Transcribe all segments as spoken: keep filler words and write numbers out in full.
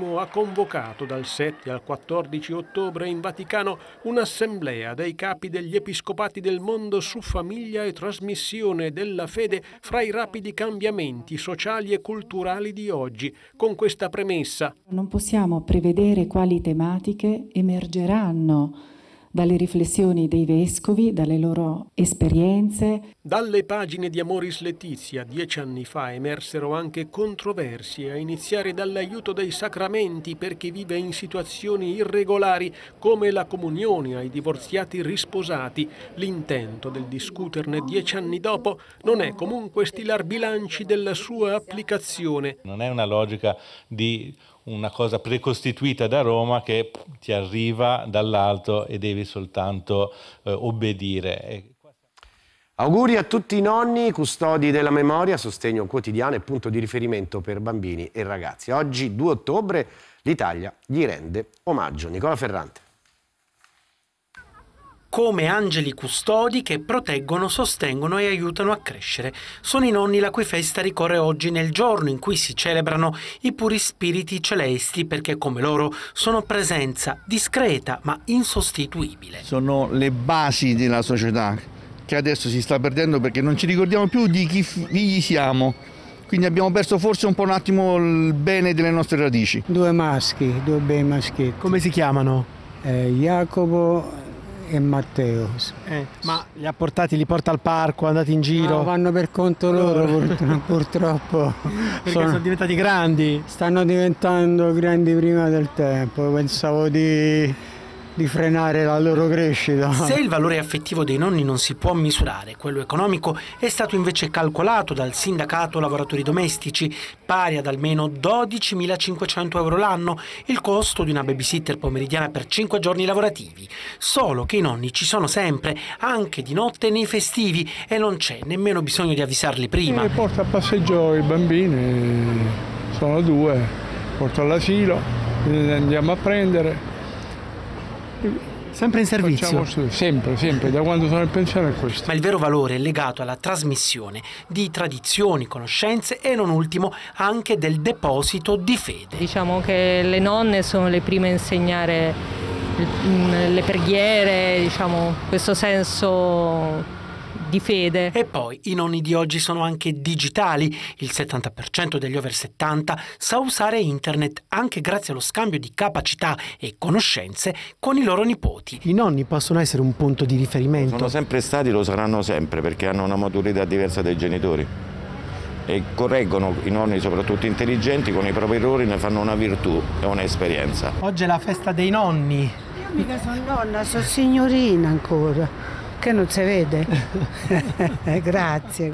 dodicesimo ha convocato dal sette al quattordici ottobre in Vaticano un'assemblea dei capi degli episcopati del mondo su famiglia e trasmissione della fede fra i rapidi cambiamenti sociali e culturali di oggi, con questa premessa. Non possiamo prevedere quali tematiche emergeranno dalle riflessioni dei vescovi, dalle loro esperienze. Dalle pagine di Amoris Laetitia dieci anni fa emersero anche controversie, a iniziare dall'aiuto dei sacramenti per chi vive in situazioni irregolari, come la comunione ai divorziati risposati. L'intento del discuterne dieci anni dopo non è comunque stilar bilanci della sua applicazione. Non è una logica di una cosa precostituita da Roma che ti arriva dall'alto e devi soltanto eh, obbedire. Auguri a tutti i nonni, custodi della memoria, sostegno quotidiano e punto di riferimento per bambini e ragazzi. Oggi, due ottobre, l'Italia gli rende omaggio. Nicola Ferrante. Come angeli custodi che proteggono, sostengono e aiutano a crescere. Sono i nonni la cui festa ricorre oggi, nel giorno in cui si celebrano i puri spiriti celesti, perché come loro sono presenza discreta ma insostituibile. Sono le basi della società che adesso si sta perdendo perché non ci ricordiamo più di chi figli siamo. Quindi abbiamo perso forse un po' un attimo il bene delle nostre radici. Due maschi, due bei maschietti. Come si chiamano? Eh, Jacopo e Matteo. Eh, ma li ha portati, li porta al parco, andati in giro? No, vanno per conto loro pur, purtroppo. Perché sono, sono diventati grandi? Stanno diventando grandi prima del tempo, pensavo di, di frenare la loro crescita. Se il valore affettivo dei nonni non si può misurare, quello economico è stato invece calcolato dal sindacato lavoratori domestici, pari ad almeno dodicimilacinquecento euro l'anno, il costo di una babysitter pomeridiana per cinque giorni lavorativi. Solo che i nonni ci sono sempre, anche di notte nei festivi, e non c'è nemmeno bisogno di avvisarli prima. E porto a passeggio i bambini, sono due, porto all'asilo, li andiamo a prendere. Sempre in servizio? Facciamo, sempre, sempre, da quando sono in pensione è questo. Ma il vero valore è legato alla trasmissione di tradizioni, conoscenze e non ultimo anche del deposito di fede. Diciamo che le nonne sono le prime a insegnare le preghiere, diciamo, questo senso di fede. E poi i nonni di oggi sono anche digitali. Il settanta per cento degli over settanta sa usare internet anche grazie allo scambio di capacità e conoscenze con i loro nipoti. I nonni possono essere un punto di riferimento. Sono sempre stati, lo saranno sempre, perché hanno una maturità diversa dai genitori e correggono i nonni, soprattutto intelligenti, con i propri errori ne fanno una virtù e un'esperienza. Oggi è la festa dei nonni. Io mica sono nonna, sono signorina ancora. Che non si vede. Grazie.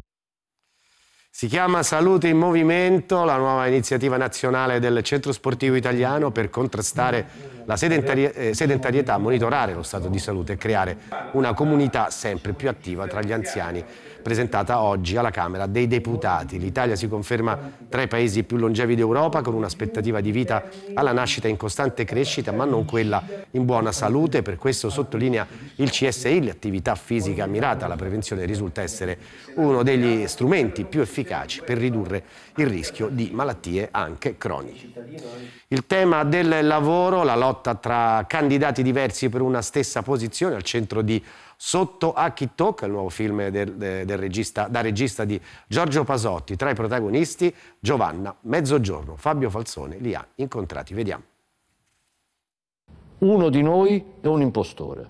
Si chiama Salute in Movimento, la nuova iniziativa nazionale del Centro Sportivo Italiano per contrastare la sedentari- sedentarietà, monitorare lo stato di salute e creare una comunità sempre più attiva tra gli anziani. Presentata oggi alla Camera dei Deputati. L'Italia si conferma tra i paesi più longevi d'Europa, con un'aspettativa di vita alla nascita in costante crescita, ma non quella in buona salute. Per questo, sottolinea il C S I, l'attività fisica mirata alla prevenzione risulta essere uno degli strumenti più efficaci per ridurre il rischio di malattie anche croniche. Il tema del lavoro, la lotta tra candidati diversi per una stessa posizione, al centro di Sotto a chi tocca, il nuovo film del, del regista, da regista di Giorgio Pasotti. Tra i protagonisti Giovanna Mezzogiorno. Fabio Falzone li ha incontrati, vediamo. Uno di noi è un impostore.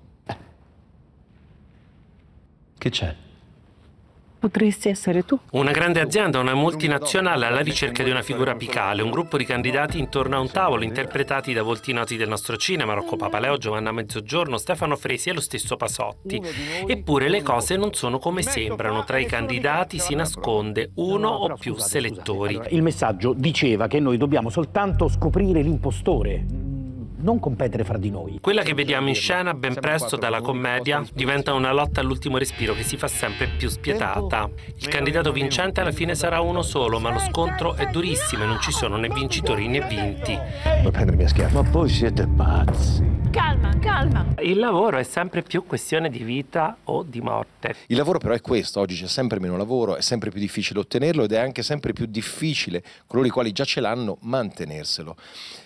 Che c'è? Potresti essere tu. Una grande azienda, una multinazionale alla ricerca di una figura apicale, un gruppo di candidati intorno a un tavolo interpretati da volti noti del nostro cinema, Rocco Papaleo, Giovanna Mezzogiorno, Stefano Fresi e lo stesso Pasotti. Eppure le cose non sono come sembrano, tra i candidati si nasconde uno o più selettori. Il messaggio diceva che noi dobbiamo soltanto scoprire l'impostore, non competere fra di noi. Quella che vediamo in scena ben presto dalla commedia diventa una lotta all'ultimo respiro che si fa sempre più spietata. Il candidato vincente alla fine sarà uno solo, ma lo scontro è durissimo e non ci sono né vincitori né vinti. Vuoi prendermi a schiaffo? Ma poi siete pazzi. Calma, calma. Il lavoro è sempre più questione di vita o di morte. Il lavoro però è questo, oggi c'è sempre meno lavoro, è sempre più difficile ottenerlo ed è anche sempre più difficile coloro i quali già ce l'hanno mantenerselo.